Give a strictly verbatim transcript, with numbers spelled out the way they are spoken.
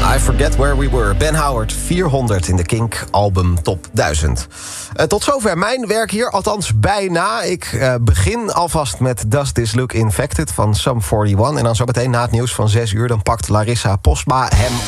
I Forget Where We Were. Ben Howard, vierhonderd in de Kink Album Top duizend. Uh, tot zover mijn werk hier, althans bijna. Ik uh, begin alvast met Does This Look Infected van Sum eenenveertig. En dan zo meteen na het nieuws van zes uur... dan pakt Larissa Postma hem